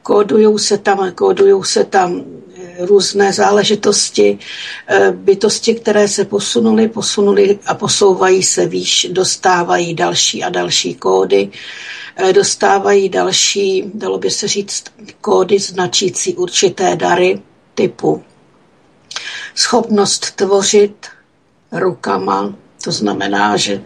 kódujou se tam různé záležitosti, bytosti, které se posunuly a posouvají se výš, dostávají další a další kódy, dostávají další, dalo by se říct, kódy značící určité dary typu schopnost tvořit rukama, to znamená, že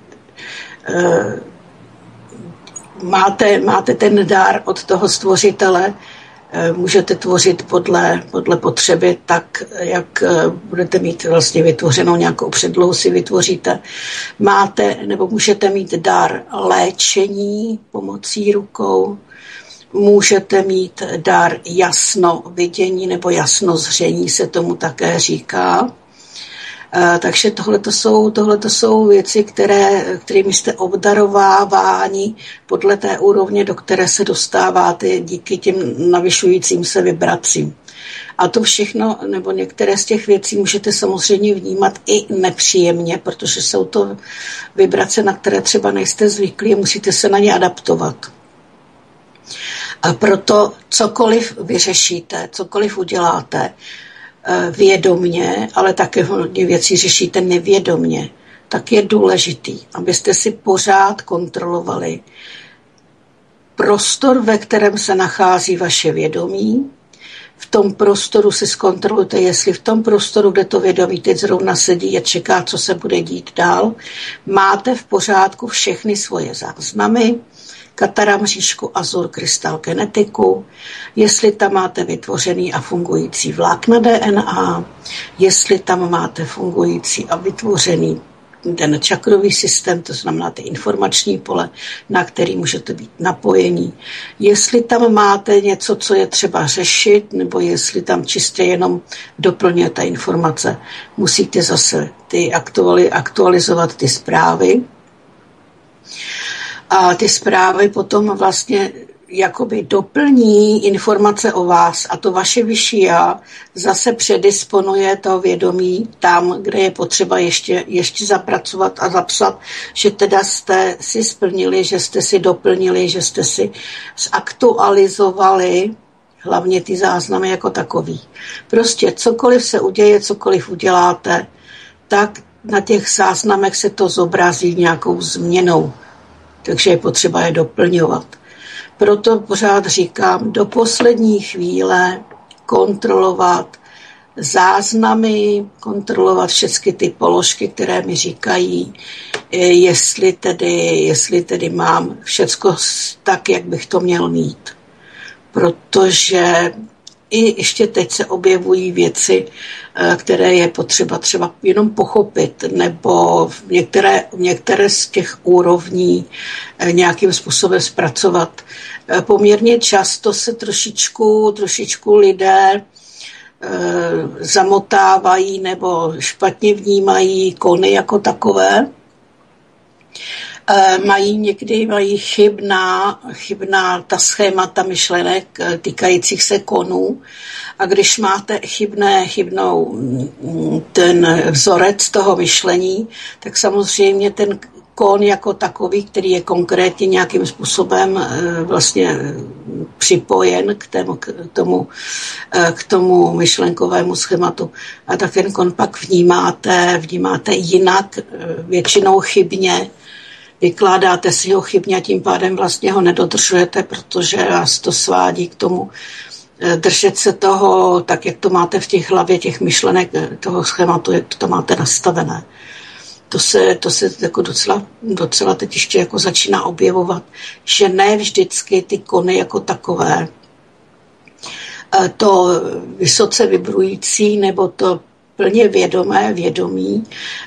máte ten dar od toho stvořitele, můžete tvořit podle potřeby, tak jak budete mít vlastně vytvořenou nějakou předlohu, si vytvoříte. Nebo můžete mít dar léčení pomocí rukou, můžete mít dar jasnovidění nebo jasnozření, se tomu také říká. Takže tohleto jsou věci, kterými jste obdarováváni podle té úrovně, do které se dostáváte díky těm navyšujícím se vibracím. A to všechno, nebo některé z těch věcí můžete samozřejmě vnímat i nepříjemně, protože jsou to vibrace, na které třeba nejste zvyklí a musíte se na ně adaptovat. A proto cokoliv vyřešíte, cokoliv uděláte, vědomně, ale také hodně věcí řešíte nevědomně, tak je důležitý, abyste si pořád kontrolovali prostor, ve kterém se nachází vaše vědomí. V tom prostoru si zkontrolujte, jestli v tom prostoru, kde to vědomí teď zrovna sedí a čeká, co se bude dít dál, máte v pořádku všechny svoje záznamy, katara, mřížku, azur, krystal, genetiku, jestli tam máte vytvořený a fungující vlákna DNA, jestli tam máte fungující a vytvořený ten čakrový systém, to znamená ty informační pole, na který můžete být napojení, jestli tam máte něco, co je třeba řešit, nebo jestli tam čistě jenom doplňujete informace, musíte zase aktualizovat ty zprávy. A ty zprávy potom vlastně jakoby doplní informace o vás a to vaše vyšší já zase předisponuje to vědomí tam, kde je potřeba ještě zapracovat a zapsat, že teda jste si splnili, že jste si doplnili, že jste si zaktualizovali hlavně ty záznamy jako takový. Prostě cokoliv se uděje, cokoliv uděláte, tak na těch záznamech se to zobrazí nějakou změnou. Takže je potřeba je doplňovat. Proto pořád říkám, do poslední chvíle kontrolovat záznamy, kontrolovat všechny ty položky, které mi říkají, jestli tedy mám všecko tak, jak bych to měl mít. Protože i ještě teď se objevují věci, které je potřeba třeba jenom pochopit, nebo některé z těch úrovní nějakým způsobem zpracovat. Poměrně často se trošičku lidé zamotávají nebo špatně vnímají kony jako takové. Mají chybná ta schémata myšlenek týkajících se konů. A když máte chybnou ten vzorec toho myšlení, tak samozřejmě ten kon jako takový, který je konkrétně nějakým způsobem vlastně připojen k tomu myšlenkovému schématu. A tak ten kon pak vnímáte jinak, většinou chybně, vykládáte si ho chybně a tím pádem vlastně ho nedodržujete, protože vás to svádí k tomu držet se toho, tak jak to máte v těch hlavě, těch myšlenek, toho schématu, jak to máte nastavené. To se jako docela teď ještě jako začíná objevovat, že ne vždycky ty kony jako takové, to vysoce vibrující nebo to plně vědomí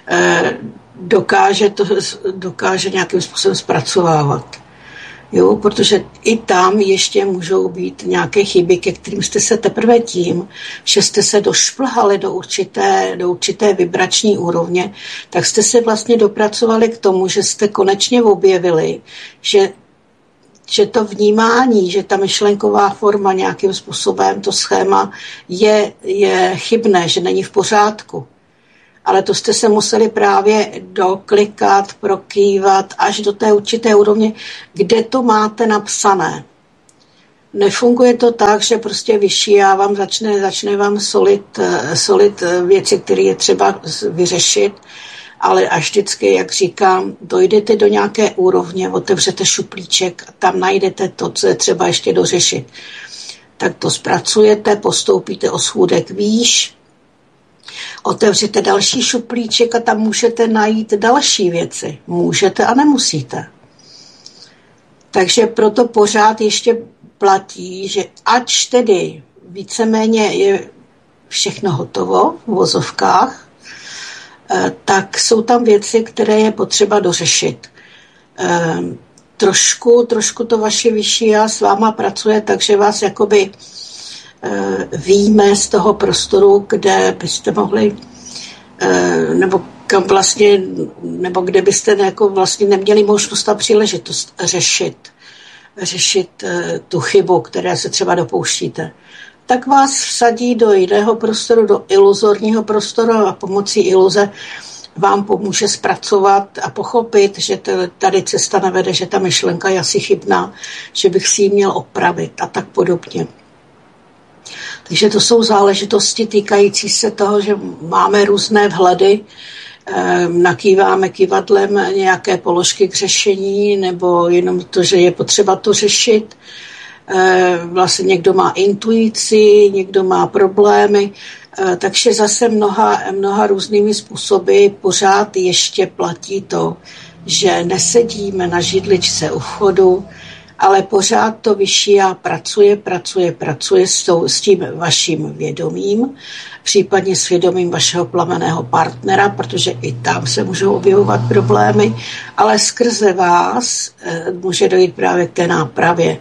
dokáže nějakým způsobem zpracovávat. Jo, protože i tam ještě můžou být nějaké chyby, ke kterým jste se teprve tím, že jste se došplhali do určité vibrační úrovně, tak jste se vlastně dopracovali k tomu, že jste konečně objevili, že to vnímání, že ta myšlenková forma nějakým způsobem, to schéma je chybné, že není v pořádku. Ale to jste se museli právě doklikat, prokývat až do té určité úrovně, kde to máte napsané. Nefunguje to tak, že prostě vyšší já vám začne vám solit věci, které je třeba vyřešit, ale až vždycky, jak říkám, dojdete do nějaké úrovně, otevřete šuplíček a tam najdete to, co je třeba ještě dořešit. Tak to zpracujete, postoupíte o schůdek výš, otevřete další šuplíček a tam můžete najít další věci. Můžete a nemusíte. Takže proto pořád ještě platí, že ač tedy víceméně je všechno hotovo v uvozovkách, tak jsou tam věci, které je potřeba dořešit. Trošku to vaše vyšší já s váma pracuje, takže vás jakoby vyjme z toho prostoru, kde byste mohli, nebo kam vlastně, nebo kde byste jako vlastně neměli možnost a příležitost řešit tu chybu, které se třeba dopouštíte. Tak vás vsadí do jiného prostoru, do iluzorního prostoru a pomocí iluze vám pomůže zpracovat a pochopit, že tady cesta nevede, že ta myšlenka je asi chybná, že bych si ji měl opravit a tak podobně. Takže to jsou záležitosti týkající se toho, že máme různé vhledy, nakýváme kyvadlem nějaké položky k řešení, nebo jenom to, že je potřeba to řešit. Vlastně někdo má intuici, někdo má problémy, takže zase mnoha různými způsoby pořád ještě platí to, že nesedíme na židličce u vchodu, ale pořád to vyšší já pracuje s tím vaším vědomím, případně s vědomím vašeho plamenného partnera, protože i tam se můžou objevovat problémy, ale skrze vás může dojít právě k té nápravě.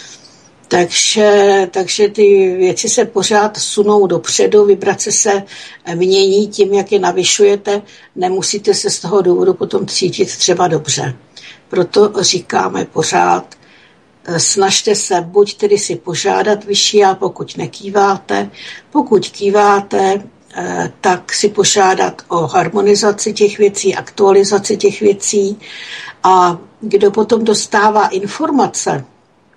Takže ty věci se pořád sunou dopředu, vibrace se mění tím, jak je navyšujete, nemusíte se z toho důvodu potom cítit třeba dobře. Proto říkáme pořád, snažte se buď tedy si požádat vyšší já, pokud nekýváte, pokud kýváte, tak si požádat o harmonizaci těch věcí, aktualizaci těch věcí a kdo potom dostává informace,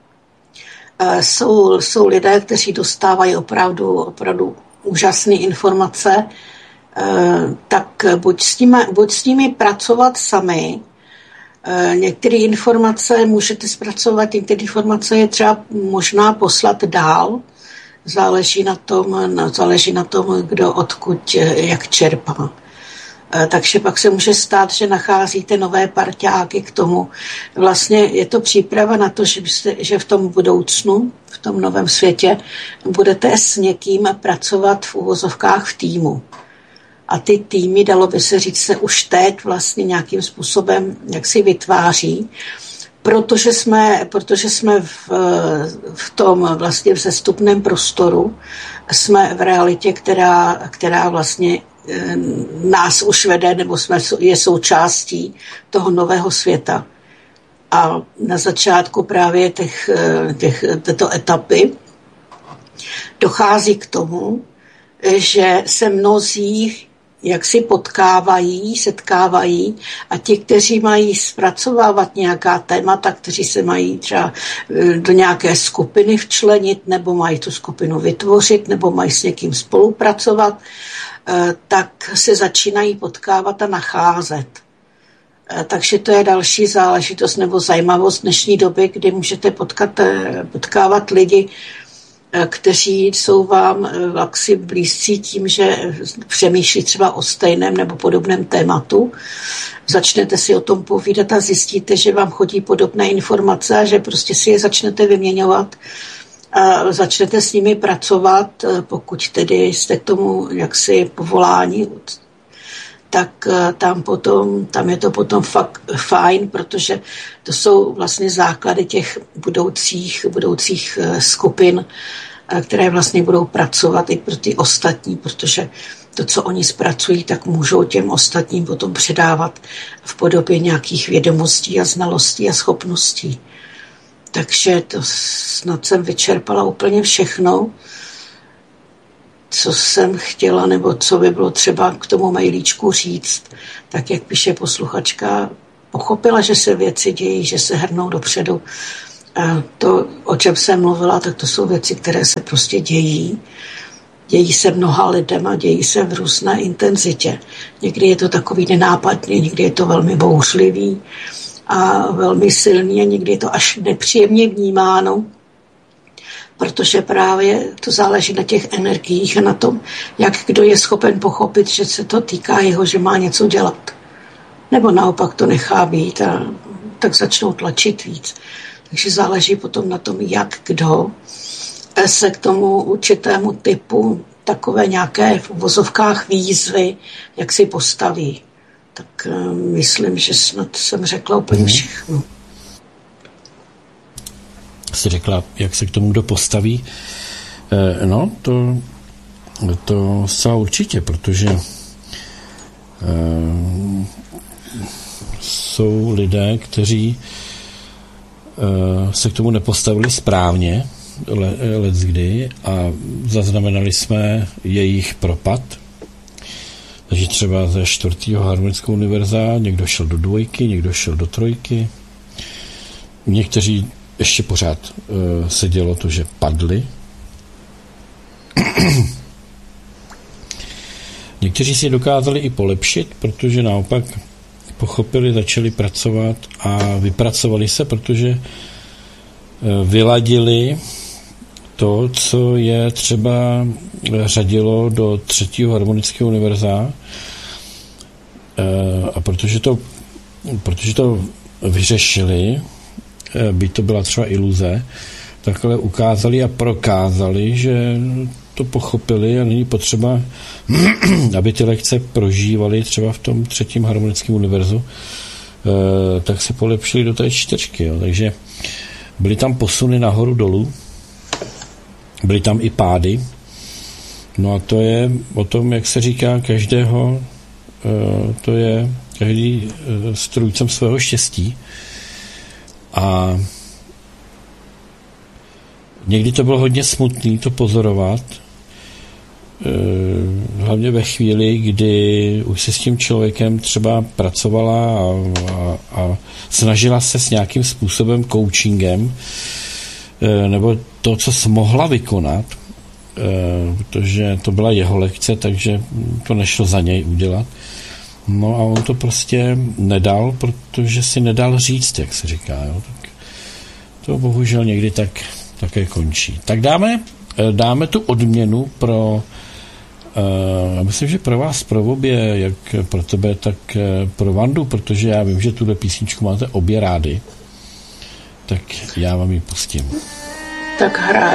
jsou lidé, kteří dostávají opravdu úžasné informace, tak buď s nimi pracovat sami. Některé informace můžete zpracovat, některé informace je třeba možná poslat dál. Záleží na tom, kdo odkud jak čerpá. Takže pak se může stát, že nacházíte nové parťáky k tomu. Vlastně je to příprava na to, že v tom budoucnu, v tom novém světě, budete s někým pracovat v uvozovkách v týmu. A ty týmy, dalo by se říct, se už teď vlastně nějakým způsobem jaksi vytváří, protože jsme v tom vlastně vzestupném prostoru, jsme v realitě, která vlastně nás už vede, nebo je součástí toho nového světa. A na začátku právě této etapy dochází k tomu, že se mnozí jak si setkávají a ti, kteří mají zpracovávat nějaká témata, kteří se mají třeba do nějaké skupiny včlenit, nebo mají tu skupinu vytvořit, nebo mají s někým spolupracovat, tak se začínají potkávat a nacházet. Takže to je další záležitost nebo zajímavost dnešní doby, kdy můžete potkávat lidi, kteří jsou vám jaksi blízcí tím, že přemýšlí třeba o stejném nebo podobném tématu. Začnete si o tom povídat a zjistíte, že vám chodí podobné informace a že prostě si je začnete vyměňovat a začnete s nimi pracovat, pokud tedy jste k tomu jaksi povoláni, tak tam je to potom fakt fajn, protože to jsou vlastně základy těch budoucích skupin, které vlastně budou pracovat i pro ty ostatní, protože to, co oni zpracují, tak můžou těm ostatním potom předávat v podobě nějakých vědomostí a znalostí a schopností. Takže to snad jsem vyčerpala úplně všechno, co jsem chtěla, nebo co by bylo třeba k tomu mailíčku říct. Tak, jak píše posluchačka, pochopila, že se věci dějí, že se hrnou dopředu, A to, o čem jsem mluvila, tak to jsou věci, které se prostě dějí. Dějí se mnoha lidem a dějí se v různé intenzitě. Někdy je to takový nenápadný, někdy je to velmi bouřlivý a velmi silný a někdy je to až nepříjemně vnímáno, protože právě to záleží na těch energiích a na tom, jak kdo je schopen pochopit, že se to týká jeho, že má něco dělat. Nebo naopak to nechá být a tak začnou tlačit víc. Takže záleží potom na tom, jak kdo se k tomu určitému typu takové nějaké v uvozovkách výzvy, jak si postaví. Tak myslím, že snad jsem řekla úplně všechno. Jsi řekla, jak se k tomu kdo postaví. No, to zcela určitě, protože jsou lidé, kteří se k tomu nepostavili správně leckdy a zaznamenali jsme jejich propad. Takže třeba ze 4. harmonického univerza někdo šel do 2, někdo šel do 3. Někteří ještě pořád se dělo to, že padli. Někteří si dokázali i polepšit, protože naopak pochopili, začali pracovat a vypracovali se, protože vyladili to, co je třeba řadilo do 3. harmonického univerza a protože to vyřešili, by to byla třeba iluze, takhle ukázali a prokázali, že to pochopili a není potřeba, aby ty lekce prožívali třeba v tom 3. harmonickém univerzu, tak se polepšili do té 4. Jo. Takže byly tam posuny nahoru dolů, byly tam i pády, no a to je o tom, jak se říká, každého, to je každý strůjcem svého štěstí. A někdy to bylo hodně smutný to pozorovat, hlavně ve chvíli, kdy už se s tím člověkem třeba pracovala a snažila se s nějakým způsobem coachingem, nebo to, co jsi mohla vykonat, protože to byla jeho lekce, takže to nešlo za něj udělat. No a on to prostě nedal, protože si nedal říct, jak se říká. Jo. Tak to bohužel někdy tak také končí. Tak dáme tu odměnu pro, myslím, že pro vás, pro obě, jak pro tebe, tak pro Vandu, protože já vím, že tuhle písničku máte obě rády. Tak já vám ji pustím. Tak hraj.